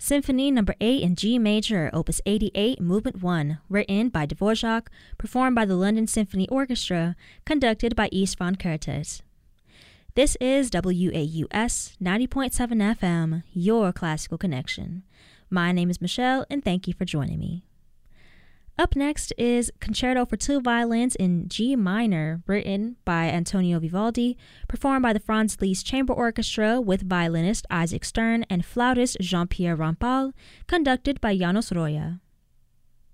Symphony No. 8 in G Major, Opus 88, Movement 1, written by Dvorak, performed by the London Symphony Orchestra, conducted by Istvan Kertész. This is WAUS 90.7 FM, your classical connection. My name is Michelle, and thank you for joining me. Up next is Concerto for Two Violins in G Minor, written by Antonio Vivaldi, performed by the Franz Liszt Chamber Orchestra with violinist Isaac Stern and flautist Jean-Pierre Rampal, conducted by János Rózsa.